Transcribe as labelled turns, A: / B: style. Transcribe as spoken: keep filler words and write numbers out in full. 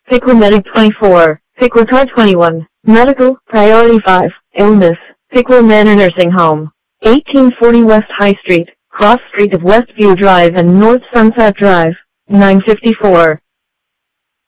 A: Piqua Medic twenty-four, Piqua Car twenty-one, Medical, Priority five, Illness, Piqua Manor Nursing Home, eighteen forty West High Street, cross street of Westview Drive and North Sunset Drive, nine fifty-four.